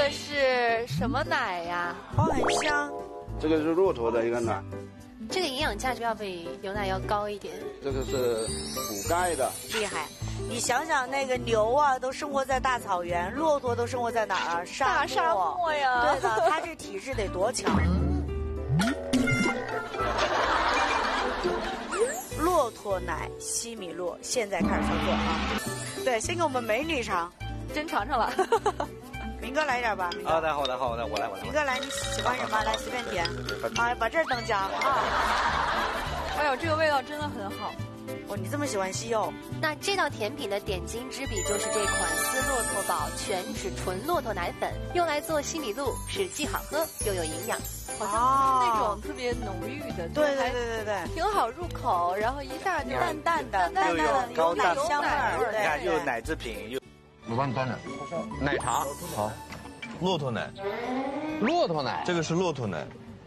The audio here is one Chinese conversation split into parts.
个是什么奶呀？ 哦，很香。 这个是骆驼的一个奶， 这个营养价值要比牛奶要高一点。 这个是补钙的。 厉害。你想想，那个牛啊，都生活在大草原，骆驼都生活在哪儿啊？ 大沙漠呀。 对的，它这体质得多强。骆驼奶西米露，现在开始操作啊！对，先给我们美女尝， 真尝尝了。 明哥来一点吧。 好的，我来。 明哥来，你喜欢什么？来随便点。啊，把这儿等讲啊。 哎呦，这个味道真的很好。 哦，你这么喜欢西柚？ 那这道甜品的点睛之笔就是这款丝骆驼堡全脂纯骆驼奶粉，用来做西米露，是既好喝又有营养。好像不是那种特别浓郁的， 对， 挺好入口，然后一下就淡的， 又有高奶香味儿， 你看又奶制品又。 我帮你端着。奶茶好，骆驼奶， 骆驼奶， 这个是骆驼奶。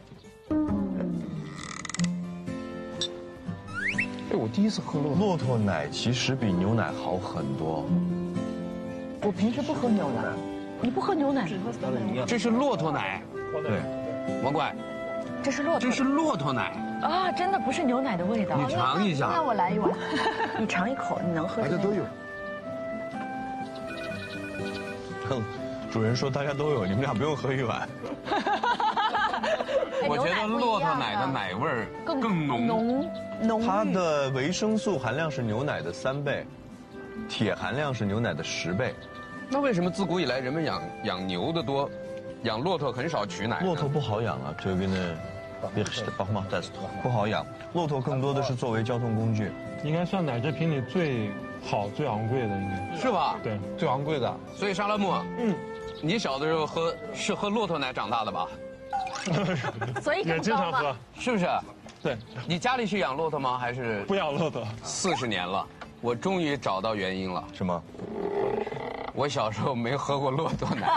哎，我第一次喝骆驼奶其实比牛奶好很多。 我平时不喝牛奶，你不喝牛奶？ 这是骆驼奶。 对， 王怪， 这是骆驼， 这是骆驼奶啊，真的不是牛奶的味道。 你尝一下。 那我来一碗，你尝一口，你能喝？ 大家都有。主人说大家都有，你们俩不用喝一碗。 我觉得骆驼奶的奶味儿更浓。 它的维生素含量是牛奶的3倍，铁含量是牛奶的10倍。 那为什么自古以来人们养牛的多，养骆驼很少取奶？ 骆驼不好养啊，这个呢，不好养。骆驼更多的是作为交通工具。 应该算奶制品里最好、最昂贵的，应该是吧？ 对， 最昂贵的。所以沙拉木，你小的时候喝骆驼奶长大的吧？ 所以也经常喝， 是不是？ 对。 你家里是养骆驼吗？还是不养骆驼 ？40年了，我终于找到原因了。 什么？ 我小时候没喝过骆驼奶。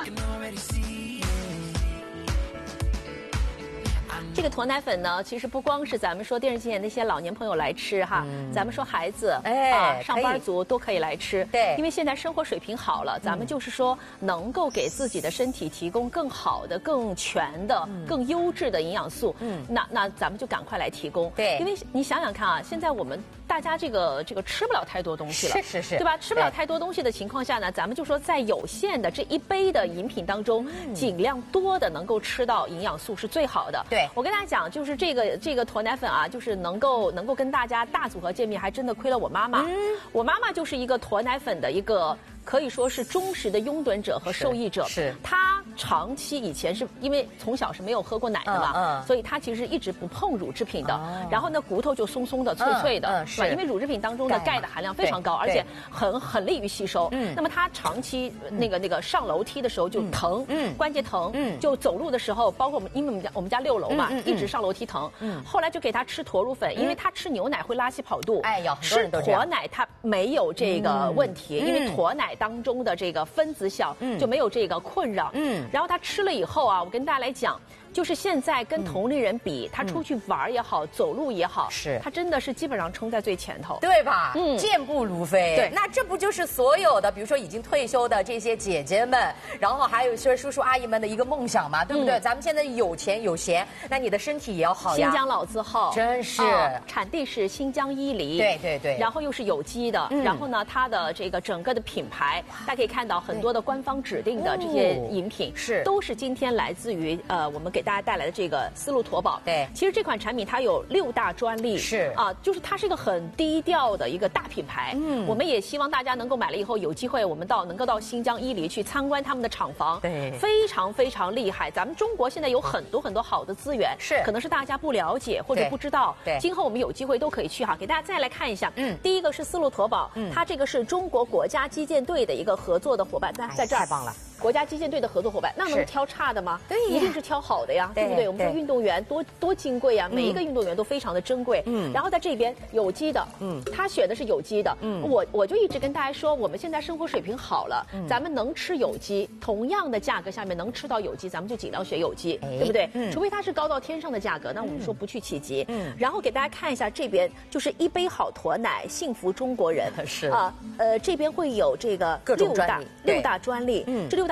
这个驼奶粉呢，其实不光是咱们说电视机前那些老年朋友来吃哈，咱们说孩子上班族都可以来吃。 对， 因为现在生活水平好了，咱们就是说能够给自己的身体提供更好的、更全的、更优质的营养素。那咱们就赶快来提供。 对， 因为你想想看啊，现在我们大家这个吃不了太多东西了， 是， 对吧？吃不了太多东西的情况下呢，咱们就说在有限的这一杯的饮品当中，尽量多的能够吃到营养素是最好的。 对， 我跟大家讲，就是这个驼奶粉啊，就是能够跟大家大组合见面，还真的亏了我妈妈。我妈妈就是一个驼奶粉的一个。可以说是忠实的拥趸者和受益者。 是， 他长期以前是因为从小是没有喝过奶的嘛，所以他其实一直不碰乳制品的。然后呢，骨头就松松的、脆脆的，是吧？因为乳制品当中的钙的含量非常高，而且很利于吸收。那么他长期那个上楼梯的时候就疼，关节疼，就走路的时候，包括因为我们家6楼嘛，一直上楼梯疼。后来就给他吃驼乳粉，因为他吃牛奶会拉稀跑肚。 哎呀， 吃驼奶他没有这个问题，因为驼奶当中的这个分子小，就没有这个困扰。然后他吃了以后啊，我跟大家来讲，就是现在跟同龄人比，他出去玩也好，走路也好， 是他真的是基本上冲在最前头， 对吧？健步如飞。 对， 那这不就是所有的，比如说已经退休的这些姐姐们，然后还有一些叔叔阿姨们的一个梦想嘛，对不对？咱们现在有钱有闲，那你的身体也要好呀。 新疆老字号， 真是， 产地是新疆伊犁， 对， 然后又是有机的，然后呢，它的这个整个的品牌，大家可以看到很多的官方指定的这些饮品，都是今天来自于我们给大家带来的这个丝路驼堡。 对， 其实这款产品它有6大专利， 是就是它是一个很低调的一个大品牌。我们也希望大家能够买了以后有机会，我们能够到新疆伊犁去参观他们的厂房， 对， 非常非常厉害。咱们中国现在有很多很多好的资源， 是可能是大家不了解或者不知道， 对， 今后我们有机会都可以去哈，给大家再来看一下。第一个是丝路驼堡，它这个是中国国家击剑队的一个合作的伙伴，在这儿太棒了。 国家击剑队的合作伙伴，那能挑差的吗？ 对， 一定是挑好的呀，对不对？我们说运动员多金贵呀，每一个运动员都非常的珍贵。然后在这边有机的，他选的是有机的。我就一直跟大家说，我们现在生活水平好了，咱们能吃有机，同样的价格下面能吃到有机，咱们就尽量选有机，对不对？除非它是高到天上的价格，那我们说不去企及。然后给大家看一下这边，就是一杯好驼奶，幸福中国人。 是这边会有这个各种专利， 六大专利，这6大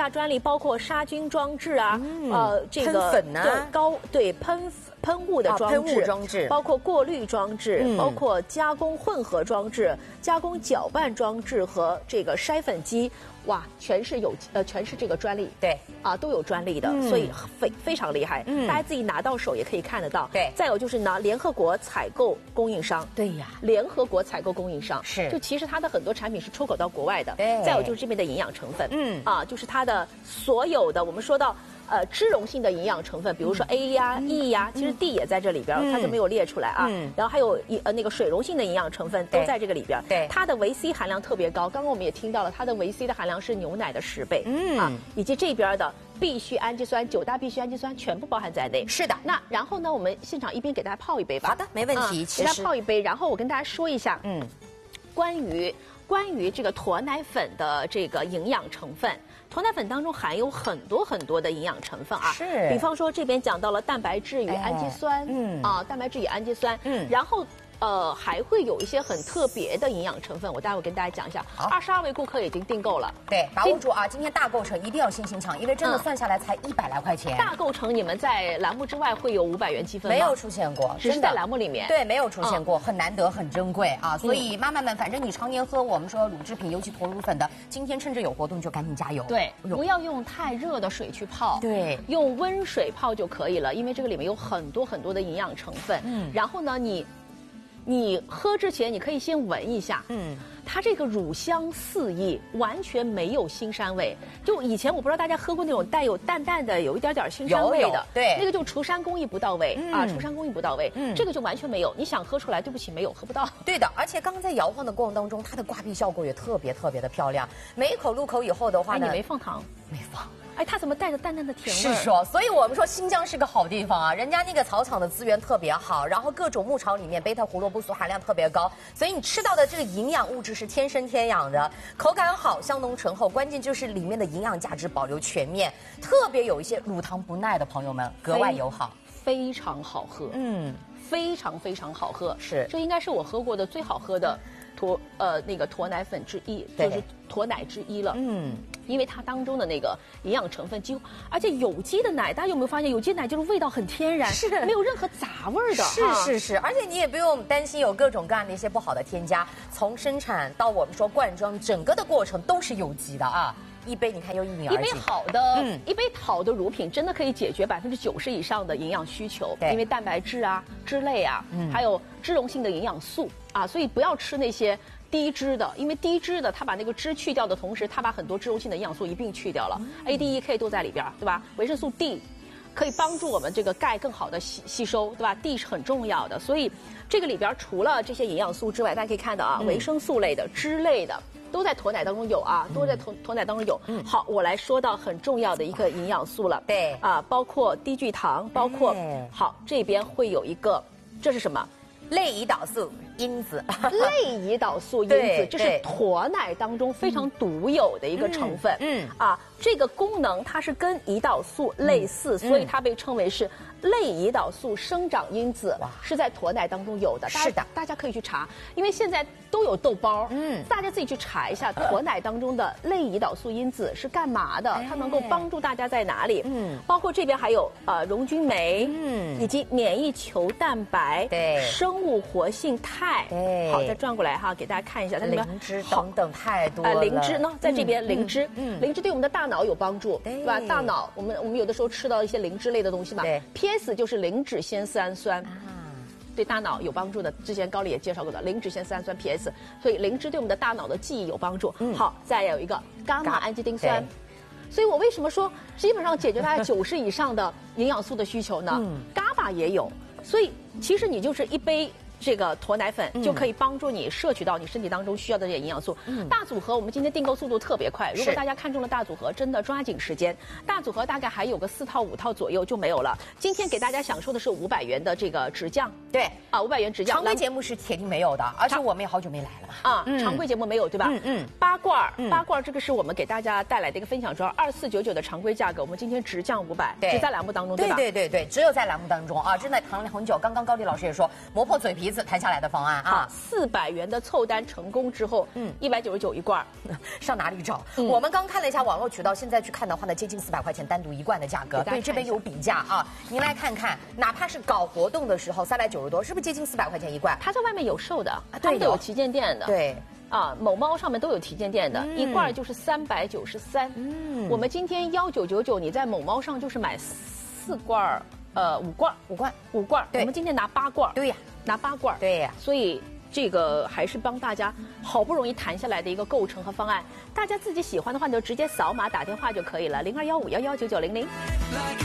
大专利包括杀菌装置啊，这个喷粉啊， 喷雾的装置， 喷雾装置， 包括过滤装置，包括加工混合装置、加工搅拌装置和这个筛粉机，哇，全是这个专利， 对， 都有专利的，所以非常厉害，大家自己拿到手也可以看得到。 对， 再有就是呢，联合国采购供应商， 对呀， 联合国采购供应商是， 就其实它的很多产品是出口到国外的。 对， 再有就是这边的营养成分，就是它的所有的我们说到。脂溶性的营养成分，比如说 A 呀、E 呀，其实 D 也在这里边，它就没有列出来啊。然后还有那个水溶性的营养成分都在这个里边。 对， 它的维 C 含量特别高。刚刚我们也听到了，它的维 C 的含量是牛奶的10倍。以及这边的必需氨基酸，9大必需氨基酸全部包含在内。 是的。 那然后呢，我们现场一边给大家泡一杯吧。 好的，没问题。 给大家泡一杯，然后我跟大家说一下，关于这个驼奶粉的这个营养成分。驼奶粉当中含有很多很多的营养成分啊， 是。 比方说这边讲到了蛋白质与氨基酸，蛋白质与氨基酸，然后还会有一些很特别的营养成分，我待会跟大家讲一下。22位顾客已经订购了， 对，把握住啊！今天大购城一定要先行抢，因为真的算下来才100来块钱。 大购城你们在栏目之外会有500元积分吗？ 没有出现过， 只是在栏目里面。 对，没有出现过，很难得，很珍贵啊！所以妈妈们，反正你常年喝我们说乳制品，尤其驼乳粉的，今天趁着有活动就赶紧加油。 对，不要用太热的水去泡， 对， 用温水泡就可以了，因为这个里面有很多很多的营养成分。然后呢，你喝之前，你可以先闻一下，它这个乳香四溢，完全没有腥膻味。就以前我不知道大家喝过那种带有淡淡的、有一点腥膻味的， 对， 那个就除膻工艺不到位除膻工艺不到位。这个就完全没有，你想喝出来，对不起，没有，喝不到。 对的，而且刚刚在摇晃的过程当中，它的挂壁效果也特别特别的漂亮。每一口入口以后的话呢， 你没放糖？ 没放。 它怎么带着淡淡的甜味？ 是说，所以我们说新疆是个好地方啊，人家那个草场的资源特别好，然后各种牧场里面贝塔胡萝卜素含量特别高，所以你吃到的这个营养物质是天生天养的，口感好，香浓醇厚，关键就是里面的营养价值保留全面，特别有一些乳糖不耐的朋友们格外友好， 非常好喝，非常非常好喝， 是， 这应该是我喝过的最好喝的驼奶粉之一，就是驼奶之一了。因为它当中的那个营养成分几乎，而且有机的奶，大家有没有发现，有机奶就是味道很天然， 是没有任何杂味的。 是，而且你也不用担心有各种各样的一些不好的添加，从生产到我们说灌装，整个的过程都是有机的啊。一杯你看又一饮而尽。 一杯好的乳品真的可以解决90%以上的营养需求，因为蛋白质啊、脂类啊，还有脂溶性的营养素啊，所以不要吃那些低脂的，因为低脂的它把那个脂去掉的同时，它把很多脂溶性的营养素一并去掉了 ，A、D、E、K 都在里边，对吧？维生素 D 可以帮助我们这个钙更好的吸收，对吧 ？D 是很重要的，所以这个里边除了这些营养素之外，大家可以看到啊，维生素类的、脂类的。都在驼奶当中有啊，都在驼奶当中有。好，我来说到很重要的一个营养素了。 对啊，包括低聚糖，包括好这边会有一个，这是什么？ 类胰岛素因子。 类胰岛素因子，这是驼奶当中非常独有的一个成分。这个功能它是跟胰岛素类似，所以它被称为是类胰岛素生长因子，是在驼奶当中有的。 是的， 大家可以去查，因为现在都有豆包，大家自己去查一下驼奶当中的类胰岛素因子是干嘛的，它能够帮助大家在哪里？包括这边还有溶菌酶，以及免疫球蛋白，生物活性肽。好，再转过来哈，给大家看一下它里面灵芝等等太多了。 灵芝呢，在这边灵芝，灵芝对我们的大脑有帮助，对吧？大脑我们有的时候吃到一些灵芝类的东西嘛，PS 就是磷脂酰丝氨酸。对大脑有帮助的，之前高丽也介绍过的磷脂酰丝氨酸 PS， 所以灵芝对我们的大脑的记忆有帮助。好，再有一个伽马氨基丁酸，所以我为什么说基本上解决大概90%以上的营养素的需求呢？伽马也有，所以其实你就是一杯。这个驼奶粉就可以帮助你摄取到你身体当中需要的这些营养素。大组合我们今天订购速度特别快，如果大家看中了大组合，真的抓紧时间。大组合大概还有个4套5套左右就没有了。今天给大家享受的是500元的这个直降， 对啊 ，500元直降。 常规节目是铁定没有的，而且我们也好久没来了啊，常规节目没有对吧？八罐这个是我们给大家带来的一个分享，主要2499的常规价格，我们今天直降500，只在栏目当中对吧？ 对，只有在栏目当中啊，真的谈了很久。刚刚高丽老师也说磨破嘴皮子谈下来的方案啊。 400元的凑单成功之后，199一罐， 上哪里找？我们刚看了一下网络渠道，现在去看的话呢，接近400块钱单独一罐的价格。对，这边有比价啊，您来看看，哪怕是搞活动的时候，390多，是不是接近400块钱一罐？ 它在外面有售的，他们都有旗舰店的。 对。 啊，某猫上面都有旗舰店的，一罐就是393。我们今天1999，你在某猫上就是买5罐。我们今天拿8罐。 对呀， 拿8罐。 对呀， 所以这个还是帮大家好不容易谈下来的一个构成和方案。大家自己喜欢的话，你就直接扫码打电话就可以了，0215119900。